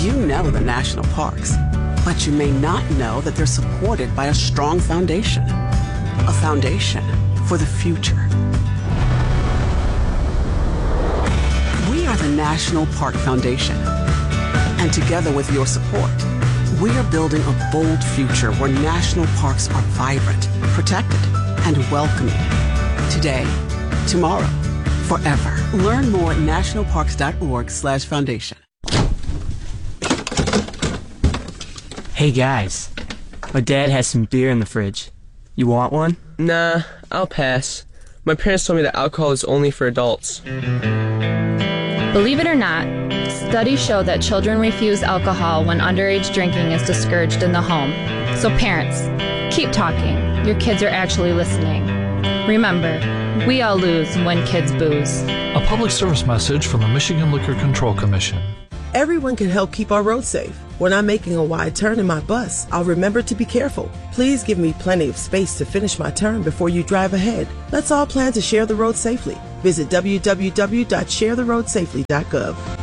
You know the national parks, but you may not know that they're supported by a strong foundation. A foundation for the future. We are the National Park Foundation. And together with your support, we are building a bold future where national parks are vibrant, protected, and welcoming. Today, tomorrow, forever. Learn more at nationalparks.org/foundation. Hey guys, my dad has some beer in the fridge. You want one? Nah, I'll pass. My parents told me that alcohol is only for adults. Believe it or not, studies show that children refuse alcohol when underage drinking is discouraged in the home. So parents, keep talking. Your kids are actually listening. Remember, we all lose when kids booze. A public service message from the Michigan Liquor Control Commission. Everyone can help keep our roads safe. When I'm making a wide turn in my bus, I'll remember to be careful. Please give me plenty of space to finish my turn before you drive ahead. Let's all plan to share the road safely. Visit www.sharetheroadsafely.gov.